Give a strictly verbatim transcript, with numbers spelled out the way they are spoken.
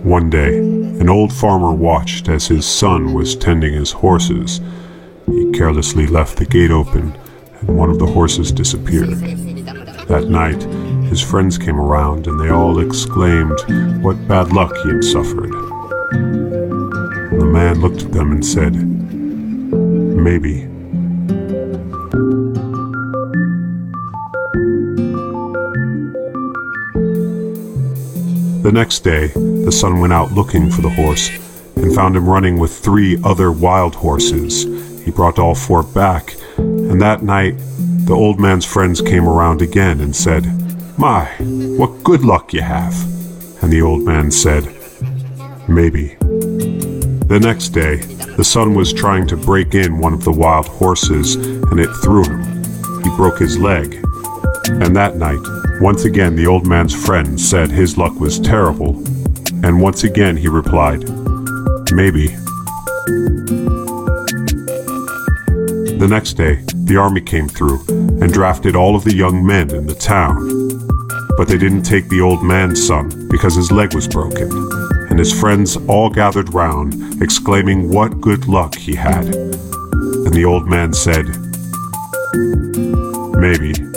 One day, an old farmer watched as his son was tending his horses. He carelessly left the gate open, and one of the horses disappeared. That night, his friends came around, and they all exclaimed what bad luck he had suffered. And the man looked at them and said, "Maybe." The next day, the son went out looking for the horse and found him running with three other wild horses. He brought all four back, and that night, the old man's friends came around again and said, "My, what good luck you have." And the old man said, "Maybe." The next day, the son was trying to break in one of the wild horses, and it threw him. He broke his leg. And that night, once again the old man's friend said his luck was terrible, and once again he replied, "Maybe." The next day, the army came through and drafted all of the young men in the town. But they didn't take the old man's son because his leg was broken, and his friends all gathered round, exclaiming what good luck he had. And the old man said, "Maybe."